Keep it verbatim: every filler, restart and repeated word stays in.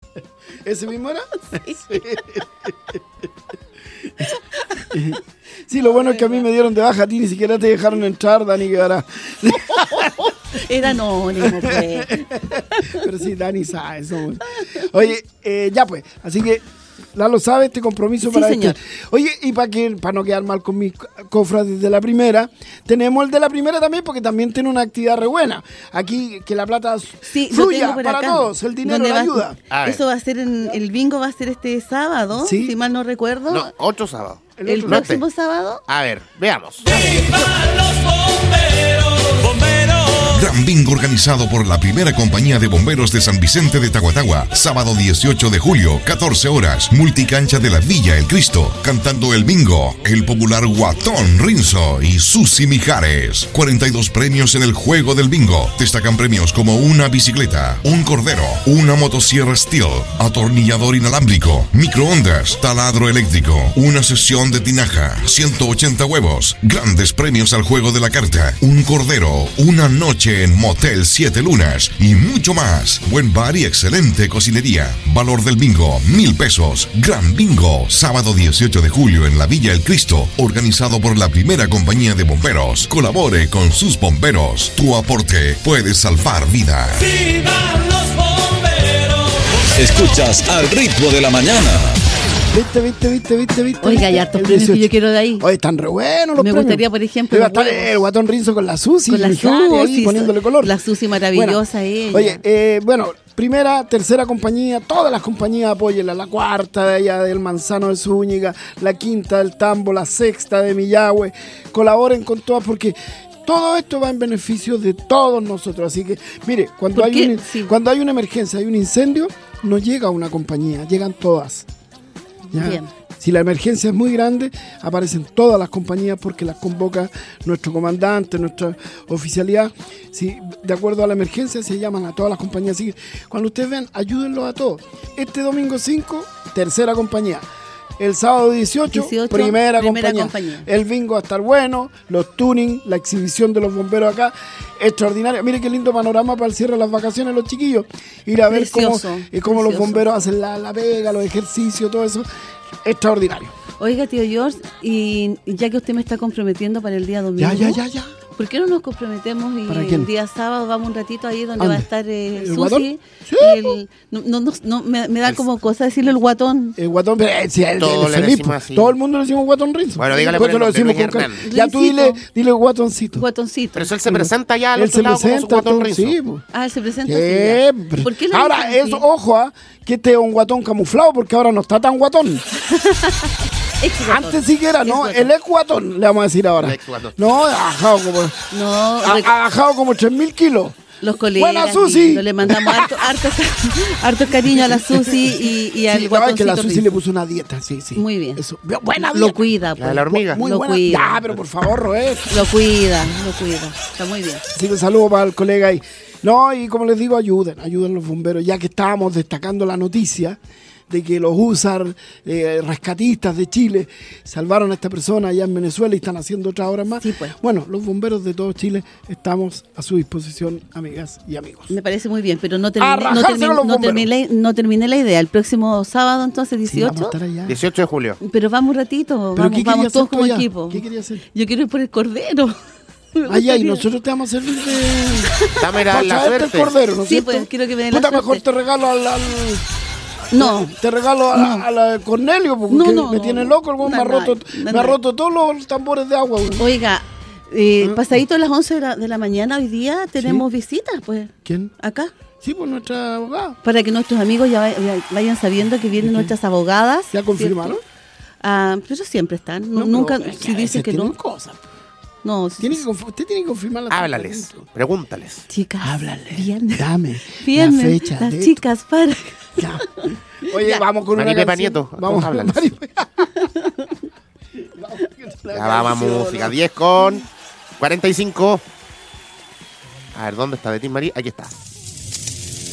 ¿Ese mismo era? Sí. Sí. Sí, lo bueno es que a mí me dieron de baja, a ti ni siquiera te dejaron entrar, Dani Guevara. Era anónimo, pues. Pero sí, Dani sabe. Somos. Oye, eh, ya pues, así que Lalo sabe este compromiso Sí, para señor. este. Oye, y para que para no quedar mal con mis cofrades de la primera, tenemos el de la primera también porque también tiene una actividad re buena. Aquí que la plata Sí, lo fluya tengo por para acá. todos, el dinero, ¿Dónde la va? ayuda. A ver. Eso va a ser en el bingo, va a ser este sábado, Sí. si mal no recuerdo. No, otro sábado. El el otro próximo sábado. A ver, veamos. Gran bingo organizado por la primera compañía de bomberos de San Vicente de Tahuatahua. Sábado dieciocho de julio, catorce horas, multicancha de la Villa El Cristo. Cantando el bingo, el popular Guatón Rinzo y Susi Mijares. cuarenta y dos premios en el juego del bingo. Destacan premios como una bicicleta, un cordero, una motosierra Steel, atornillador inalámbrico, microondas, taladro eléctrico, una sesión de tinaja, ciento ochenta huevos. Grandes premios al juego de la carta, un cordero, una noche en Motel Siete Lunas y mucho más. Buen bar y excelente cocinería. Valor del bingo, mil pesos. Gran bingo, sábado dieciocho de julio en la Villa El Cristo, organizado por la primera compañía de bomberos. Colabore con sus bomberos. Tu aporte puede salvar vidas. Escuchas Al Ritmo de la Mañana. ¿Viste, viste, viste, viste, viste? Oiga, hay ¿Viste? hartos El premios que dieciocho. yo quiero de ahí. Oye, están re buenos los Me premios. gustaría, por ejemplo, Iba a los estar huevos. el Guatón Rinzo con la Susi. Con la Mijares ahí Susi, poniéndole color. la Susi maravillosa Bueno, ella. Oye, eh, bueno, primera, tercera compañía, todas las compañías apóyenla. La cuarta de allá del Manzano de Zúñiga, la quinta del Tambo, la sexta de Millahue. Colaboren con todas porque todo esto va en beneficio de todos nosotros. Así que, mire, cuando, ¿Por hay, qué? un, Sí. cuando hay una emergencia, hay un incendio, no llega una compañía, llegan todas. ¿Ya? Bien. Si la emergencia es muy grande, aparecen todas las compañías porque las convoca nuestro comandante, nuestra oficialidad. Si, de acuerdo a la emergencia, se llaman a todas las compañías. Así que cuando ustedes vean, ayúdenlos a todos. Este domingo cinco, tercera compañía. El sábado dieciocho, dieciocho, primera, primera compañía. compañía. El bingo va a estar bueno, los tuning, la exhibición de los bomberos acá, extraordinaria. Mire qué lindo panorama para el cierre de las vacaciones los chiquillos. Ir a ver cómo, Precioso, eh, cómo los precioso. bomberos hacen la, la pega, los ejercicios, todo eso. Extraordinario. Oiga, tío George, y ya que usted me está comprometiendo para el día domingo, Ya, ya, ya, ya. ¿por qué no nos comprometemos y ¿Para quién? el día sábado vamos un ratito ahí donde ¿Dónde? va a estar eh, ¿El Susi? guatón? Sí, y el- no, no, no, no, me, me da como cosa decirle el guatón. El guatón, pero, eh, sí, el, Todos el le Felipe. decimos así. Todo el mundo le decimos guatón Rinzo. Bueno, dígale Por por eso el lo decimos nombre, con Luis cal- Hernán. Ya tú Rincito. dile, dile guatoncito. Guatoncito. Pero él se presenta ya al Él otro se lado como su presenta, guatón todo, Rinzo. sí, pues. Ah, él se presenta así ya. Siempre. ¿Por qué le Ahora, dicen eso, así? ojo, ah, que este es un guatón camuflado porque ahora no está tan guatón. Ex guatón. Antes sí que era, ¿no? Ex guatón. El ex guatón, le vamos a decir ahora. El ex guatón. No, ha bajado como, No, ha, rec- ha bajado como tres mil kilos. los colegas. Buena, Susi. lindos, le mandamos harto, harto, ca- harto cariño a la Susi y, y al Sí, no, es que la guatoncito Susi Rinzo. le puso una dieta, sí, sí. Muy bien. Eso. Buena Lo dieta. cuida, La pues. de la hormiga. Muy lo buena. cuida. Ya, pero por favor, Roel. Lo cuida, lo cuida. Está muy bien. Así que un saludo para el colega ahí. No, y como les digo, ayuden, ayuden los bomberos, ya que estábamos destacando la noticia de que los U S A R, eh, rescatistas de Chile, salvaron a esta persona allá en Venezuela y están haciendo otras horas más. Sí, pues. Bueno, los bomberos de todo Chile estamos a su disposición, amigas y amigos. Me parece muy bien, pero no A terminé, no rajárselo terminé, los no bomberos. terminé, no terminé la idea. El próximo sábado, entonces, Sí, vamos a dieciocho. estar allá. dieciocho de julio. Pero vamos un ratito, ¿Pero vamos, qué vamos querías todos hacer tú como allá? equipo. ¿Qué querías hacer? Yo quiero ir por el cordero. Me Allá, y gustaría. nosotros te vamos a servir de... Dame para la, la traerte el suerte. cordero, ¿no es Sí, cierto? pues, quiero que me den la Puta, mejor suerte. te regalo al... al- No, Te regalo a, a la Cornelio, porque No, no, me no, tiene no. loco, el weón, No, me ha no, roto, no, me ha no. roto todos los tambores de agua, weón. oiga, eh, ¿Ah? pasadito a las once de la, de la mañana hoy día tenemos visitas, pues, ¿Quién? acá. Sí, pues nuestra abogada. Para que nuestros amigos ya vay- ya vayan sabiendo que vienen nuestras abogadas. ¿Ya confirmaron? ¿cierto? Ah, pero siempre están. No, No, nunca, pero, si a dicen veces que tienen no. cosas. No, si- Tiene que conf- usted tiene que confirmar la Háblales, pregúntales. chicas. Háblale. Viernes. Dame Viernes, la fecha. las de chicas para. Ya. Oye, Ya. vamos con Mari una Pepa canción. Nieto, Vamos, háblales. Mari Pepa. Vamos con la Ya va, vamos, canción. música. diez con cuarenta y cinco. A ver, ¿dónde está Betín Marí? Aquí está.